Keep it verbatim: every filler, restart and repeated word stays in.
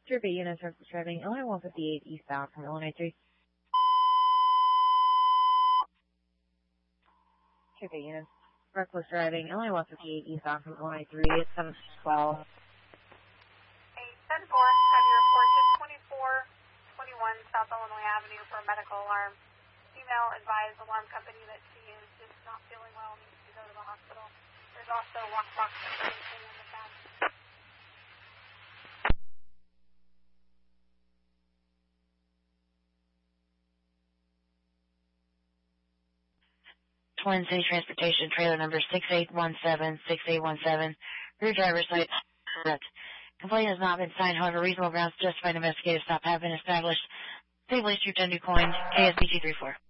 Survey units are driving Illinois one fifty-eight eastbound from Illinois three. Survey units. Reckless driving Illinois one fifty-eight eastbound from Illinois three at seven twelve. eight ten four, have your report to twenty-four twenty-one South Illinois Avenue for a medical alarm. Female advised alarm company that she is just not feeling well, needs to go to the hospital. There's also walk box information in the cab. Twin City Transportation, trailer number six eight one seven, six eight one seven. Rear driver's side correct. Complaint has not been signed, however, reasonable grounds to justify an investigative stop have been established. Save lease your ten new coin, K S B two three four.